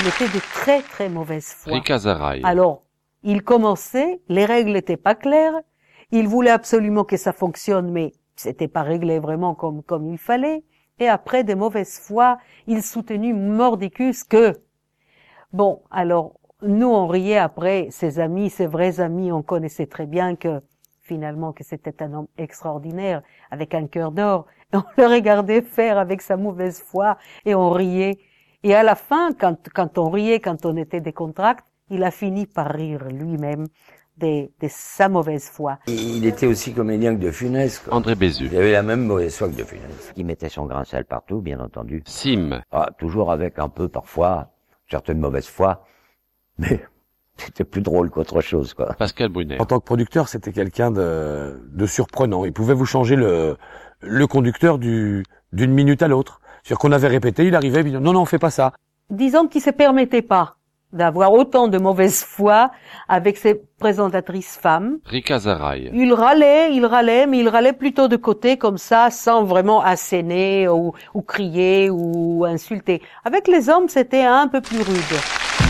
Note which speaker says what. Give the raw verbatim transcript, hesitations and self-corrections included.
Speaker 1: il était de très très mauvaise foi.
Speaker 2: Rika Zaraï.
Speaker 1: Alors, il commençait, les règles n'étaient pas claires, il voulait absolument que ça fonctionne, mais c'était pas réglé vraiment comme comme il fallait. Et après, de mauvaise foi, il soutenait mordicus que... Bon, alors, nous, on riait après, ses amis, ses vrais amis, on connaissait très bien que, finalement, que c'était un homme extraordinaire, avec un cœur d'or. On le regardait faire avec sa mauvaise foi, et on riait. Et à la fin, quand, quand on riait, quand on était décontracté, il a fini par rire lui-même de, de sa mauvaise foi.
Speaker 3: Il était aussi comédien que De Funès, quoi.
Speaker 2: André Bézu.
Speaker 3: Il avait la même mauvaise foi que De Funès.
Speaker 4: Il mettait son grain de sel partout, bien entendu.
Speaker 2: Sim.
Speaker 4: Ah, toujours avec un peu, parfois, certaines mauvaises foi, mais c'était plus drôle qu'autre chose, quoi.
Speaker 2: Pascal Brunet.
Speaker 5: En tant que producteur, c'était quelqu'un de, de surprenant. Il pouvait vous changer le, le conducteur du, d'une minute à l'autre. C'est-à-dire qu'on avait répété, il arrivait, il dit non, non, on fait pas ça.
Speaker 1: Disons qu'il se permettait pas d'avoir autant de mauvaise foi avec ses présentatrices femmes.
Speaker 2: Rika Zaraï.
Speaker 1: Il râlait, il râlait, mais il râlait plutôt de côté comme ça, sans vraiment asséner ou, ou crier ou insulter. Avec les hommes, c'était un peu plus rude.